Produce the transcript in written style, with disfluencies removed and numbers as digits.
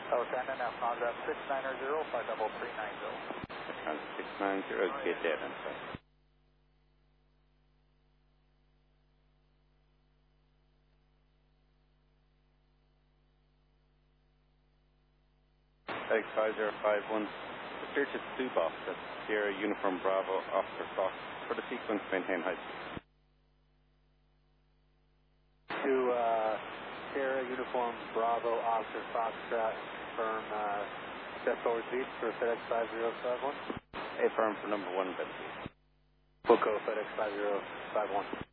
Ocean and Alpha 690, flight level 390. 690, get there then, sir. FedEx 5051, clear to Dubov, that's Sierra Uniform Bravo, Oscar Fox, for the sequence, maintain high speed. To Sierra Uniform Bravo, Oscar Fox, confirm step forward speed for FedEx 5051. Affirm for number 1, then. Boco FedEx 5051.